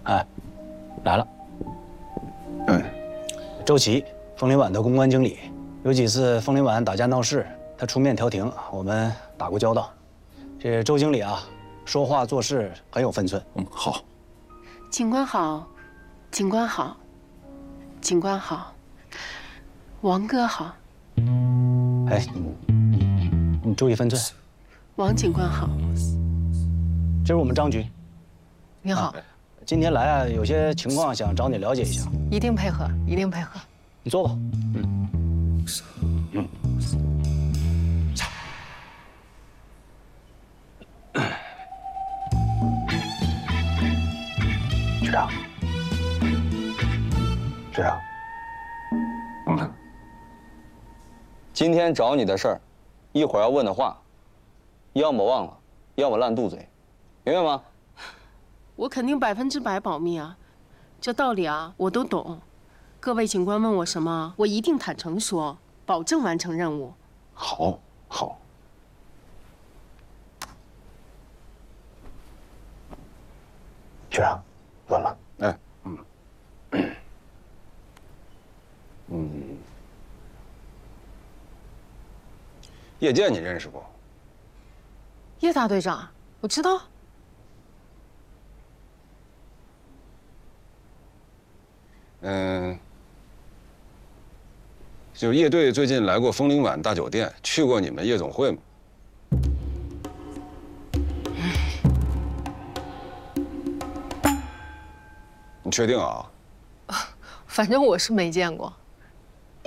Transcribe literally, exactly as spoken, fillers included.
哎，来了。 嗯， 周琦，枫林晚的公关经理，有几次枫林晚打架闹事，他出面调停，我们打过交道。这周经理啊，说话做事很有分寸。 嗯，好。 警官好，警官好，警官好，王哥好。 哎，你你你注意分寸。 王警官好。 这是我们张局。 你好。 今天来啊，有些情况想找你了解一下。 一定配合，一定配合。 你坐吧。嗯。嗯。局长。局长。 嗯。今天找你的事儿，一会儿要问的话，要么忘了，要么烂肚嘴，明白吗？ 我肯定百分之百保密啊，这道理啊我都懂。各位警官问我什么，我一定坦诚说，保证完成任务。 好，好。 局长，稳了。 哎，嗯，嗯，叶剑你认识不？ 叶大队长，我知道。 嗯，就叶队最近来过枫林晚大酒店，去过你们夜总会吗？你确定啊？ 反正我是没见过。